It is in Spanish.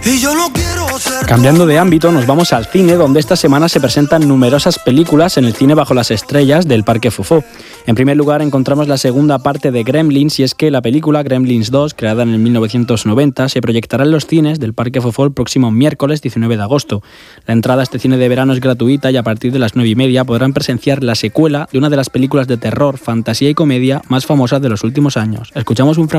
Y yo no quiero ser. Cambiando de ámbito, nos vamos al cine, donde esta semana se presentan numerosas películas en el cine bajo las estrellas del Parque Fofó. En primer lugar, encontramos la segunda parte de Gremlins, y es que la película Gremlins 2, creada en el 1990, se proyectará en los cines del Parque Fofó el próximo miércoles 19 de agosto. La entrada a este cine de verano es gratuita y a partir de las 9:30 podrán presenciar la secuela de una de las películas de terror, fantasía y comedia más famosas de los últimos años. Escuchamos un fragmento.